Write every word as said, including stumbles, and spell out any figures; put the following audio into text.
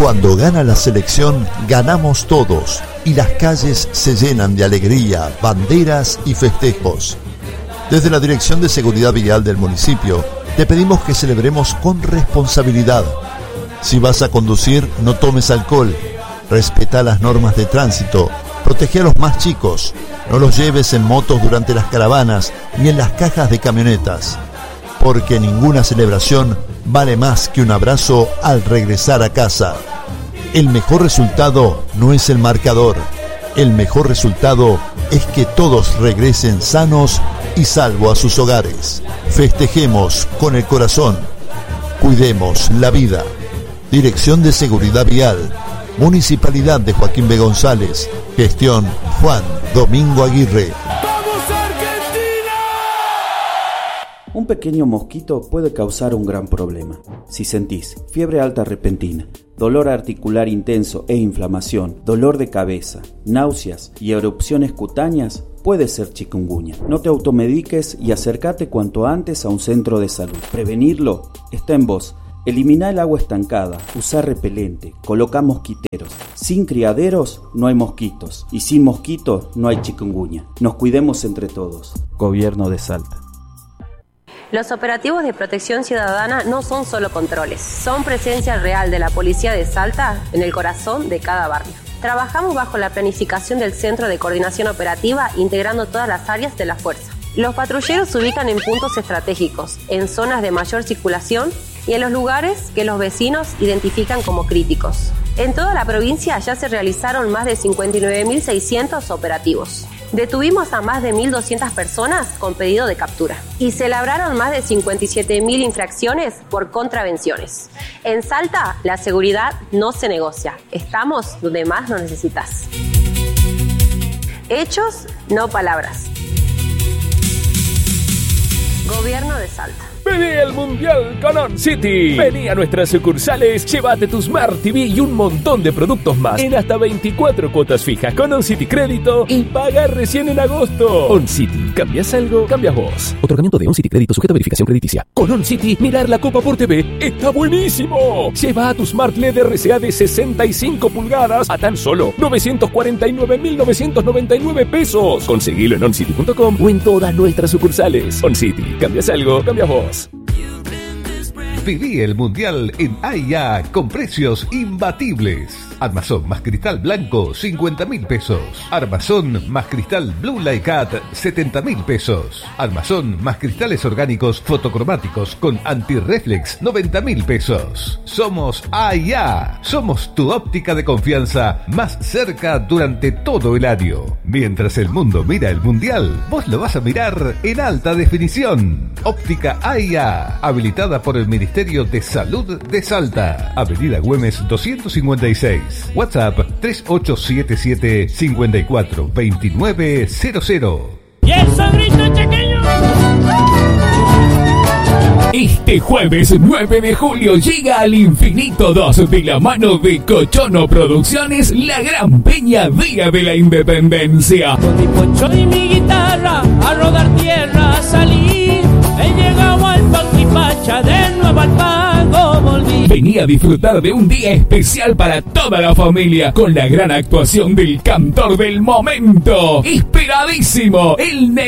Cuando gana la selección, ganamos todos y las calles se llenan de alegría, banderas y festejos. Desde la Dirección de Seguridad Vial del municipio, te pedimos que celebremos con responsabilidad. Si vas a conducir, no tomes alcohol, respeta las normas de tránsito, protege a los más chicos, no los lleves en motos durante las caravanas ni en las cajas de camionetas, porque ninguna celebración vale más que un abrazo al regresar a casa. El mejor resultado no es el marcador, el mejor resultado es que todos regresen sanos y salvo a sus hogares. Festejemos con el corazón, cuidemos la vida. Dirección de Seguridad Vial, Municipalidad de Joaquín B. González, gestión Juan Domingo Aguirre. Un pequeño mosquito puede causar un gran problema. Si sentís fiebre alta repentina, dolor articular intenso e inflamación, dolor de cabeza, náuseas y erupciones cutáneas, puede ser chikungunya. No te automediques y acércate cuanto antes a un centro de salud. Prevenirlo está en vos. Elimina el agua estancada, usa repelente, coloca mosquiteros. Sin criaderos no hay mosquitos y sin mosquitos no hay chikungunya. Nos cuidemos entre todos. Gobierno de Salta. Los operativos de protección ciudadana no son solo controles, son presencia real de la Policía de Salta en el corazón de cada barrio. Trabajamos bajo la planificación del Centro de Coordinación Operativa, integrando todas las áreas de la fuerza. Los patrulleros se ubican en puntos estratégicos, en zonas de mayor circulación y en los lugares que los vecinos identifican como críticos. En toda la provincia ya se realizaron más de cincuenta y nueve mil seiscientos operativos. Detuvimos a más de mil doscientas personas con pedido de captura y se labraron más de cincuenta y siete mil infracciones por contravenciones. En Salta, la seguridad no se negocia. Estamos donde más nos necesitas. Hechos, no palabras. Gobierno de Salta. Vení al Mundial con On City. Vení a nuestras sucursales, llévate tu Smart T V y un montón de productos más en hasta veinticuatro cuotas fijas con On City Crédito y paga recién en agosto. On City, ¿cambias algo? Cambias vos. Otorgamiento de On City Crédito sujeto a verificación crediticia. Con On City, mirar la Copa por T V está buenísimo. Lleva a tu Smart L E D R C A de sesenta y cinco pulgadas a tan solo novecientos cuarenta y nueve mil novecientos noventa y nueve pesos. Conseguilo en on city punto com o en todas nuestras sucursales. On City, ¿cambias algo? Cambias vos. Viví el Mundial en A y A con precios imbatibles. Armazón más cristal blanco, cincuenta mil pesos. Armazón más cristal Blue Light Cat, setenta mil pesos. Armazón más cristales orgánicos fotocromáticos con anti-reflex, noventa mil pesos. Somos A y A. Somos tu óptica de confianza más cerca durante todo el año. Mientras el mundo mira el Mundial, vos lo vas a mirar en alta definición. Óptica A y A, habilitada por el Ministerio de Salud de Salta. Avenida Güemes doscientos cincuenta y seis. WhatsApp tres ocho siete siete, cinco cuatro dos nueve cero cero. ¡Y eso grito chequeño! Este jueves nueve de julio llega al Infinito dos de la mano de Cochono Producciones la gran peña Día de la Independencia. Con mi poncho y mi guitarra a rodar tierra salí. He llegado al Panquipacha, de nuevo al pago volví. Vení a disfrutar de un día especial para toda la familia con la gran actuación del cantor del momento, esperadísimo, el